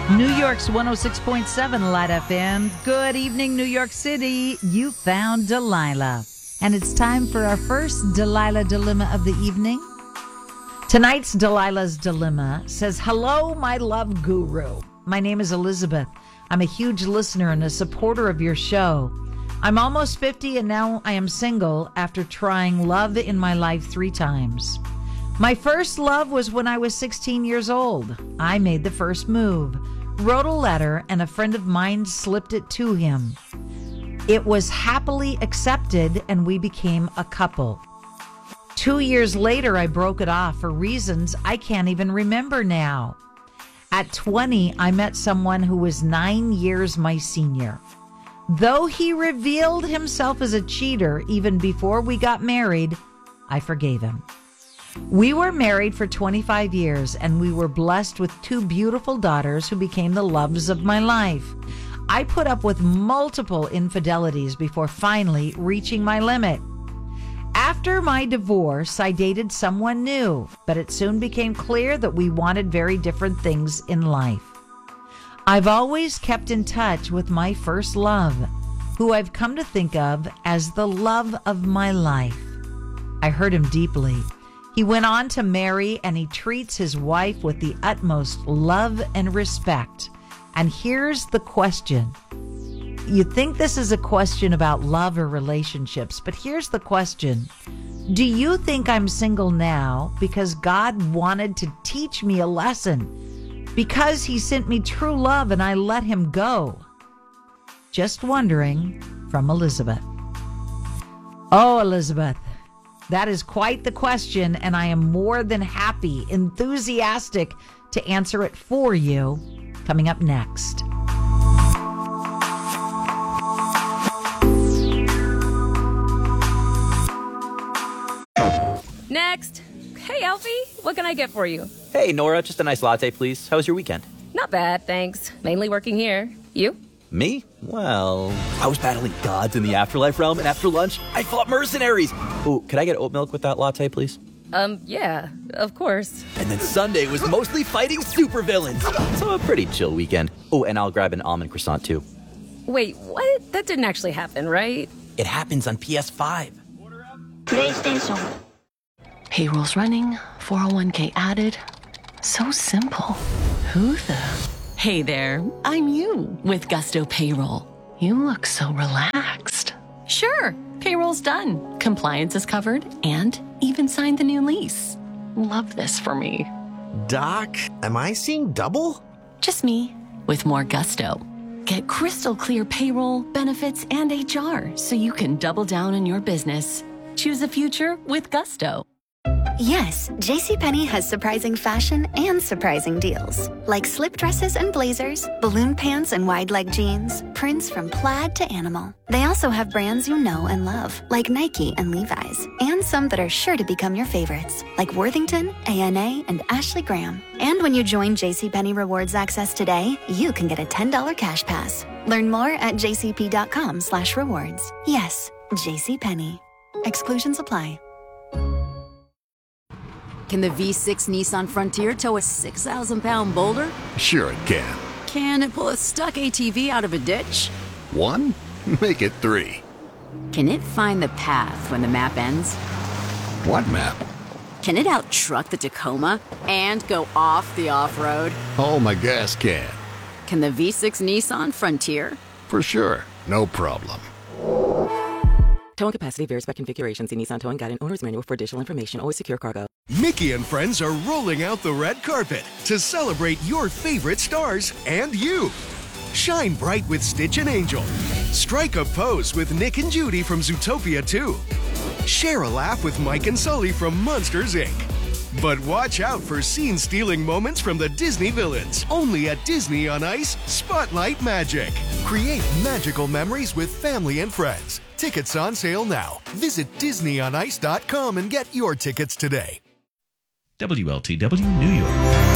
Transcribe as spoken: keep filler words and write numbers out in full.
New York's one oh six point seven Light F M. Good evening, New York City. You found Delilah. And it's time for our first Delilah Dilemma of the evening. Tonight's Delilah's Dilemma says, "Hello, my love guru. My name is Elizabeth. I'm a huge listener and a supporter of your show. I'm almost fifty and now I am single after trying love in my life three times. My first love was when I was sixteen years old. I made the first move, wrote a letter, and a friend of mine slipped it to him. It was happily accepted and we became a couple. Two years later, I broke it off for reasons I can't even remember now. At twenty, I met someone who was nine years my senior. Though he revealed himself as a cheater even before we got married, I forgave him. We were married for twenty-five years, and we were blessed with two beautiful daughters who became the loves of my life. I put up with multiple infidelities before finally reaching my limit. After my divorce, I dated someone new, but it soon became clear that we wanted very different things in life. I've always kept in touch with my first love, who I've come to think of as the love of my life. I hurt him deeply. He went on to marry, and he treats his wife with the utmost love and respect. And here's the question. You think this is a question about love or relationships, but here's the question. Do you think I'm single now because God wanted to teach me a lesson? Because he sent me true love and I let him go? Just wondering, from Elizabeth." Oh, Elizabeth, that is quite the question, and I am more than happy, enthusiastic to answer it for you. Coming up next. Next. Hey, Alfie, what can I get for you? Hey, Nora, just a nice latte, please. How was your weekend? Not bad, thanks. Mainly working here. You? Me? Well, I was battling gods in the afterlife realm, and after lunch, I fought mercenaries. Oh, could I get oat milk with that latte, please? Um, yeah, of course. And then Sunday was mostly fighting supervillains. So a pretty chill weekend. Oh, and I'll grab an almond croissant, too. Wait, what? That didn't actually happen, right? It happens on P S five. PlayStation. Payroll's running, four oh one k added. So simple. Who the? Hey there, I'm you with Gusto Payroll. You look so relaxed. Sure, payroll's done. Compliance is covered and even signed the new lease. Love this for me. Doc, am I seeing double? Just me with more gusto. Get crystal clear payroll, benefits, and H R so you can double down on your business. Choose a future with Gusto. Yes, JCPenney has surprising fashion and surprising deals. Like slip dresses and blazers, balloon pants and wide leg jeans, prints from plaid to animal. They also have brands you know and love, like Nike and Levi's, and some that are sure to become your favorites, like Worthington, A N A, and Ashley Graham. And when you join JCPenney Rewards Access today, you can get a ten dollars cash pass. Learn more at jcp.com slash rewards. Yes, JCPenney. Exclusions apply. Can the V six Nissan Frontier tow a six thousand pound boulder? Sure it can. Can it pull a stuck A T V out of a ditch? One? Make it three. Can it find the path when the map ends? What map? Can it out-truck the Tacoma and go off the off-road? Oh, my gas can. Can the V six Nissan Frontier? For sure. No problem. Towing capacity varies by configuration. See Nissan Towing Guide and Owner's Manual for additional information. Always secure cargo. Mickey and friends are rolling out the red carpet to celebrate your favorite stars and you. Shine bright with Stitch and Angel. Strike a pose with Nick and Judy from Zootopia two. Share a laugh with Mike and Sully from Monsters, Incorporated. But watch out for scene-stealing moments from the Disney villains. Only at Disney on Ice, Spotlight Magic. Create magical memories with family and friends. Tickets on sale now. Visit disney on ice dot com and get your tickets today. W L T W New York.